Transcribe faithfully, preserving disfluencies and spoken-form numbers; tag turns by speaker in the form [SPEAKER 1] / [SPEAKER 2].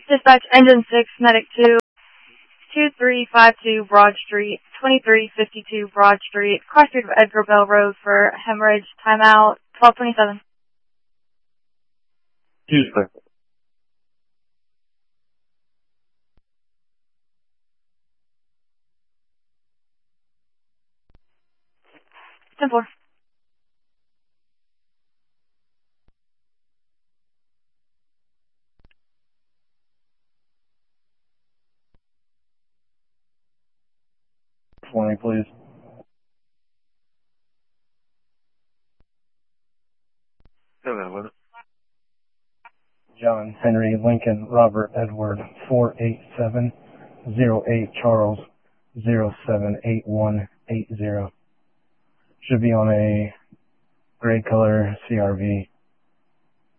[SPEAKER 1] Dispatch Engine six, Medic two, two three five two Broad Street, twenty-three fifty-two Broad Street, cross street of Edgar Bell Road for hemorrhage, timeout, twelve twenty-seven.
[SPEAKER 2] Tuesday.
[SPEAKER 1] ten four.
[SPEAKER 2] twenty, please. Go ahead with it.
[SPEAKER 3] John Henry Lincoln Robert Edward four eight seven zero eight Charles zero seven eight one eight zero. Should be on a gray color C R V.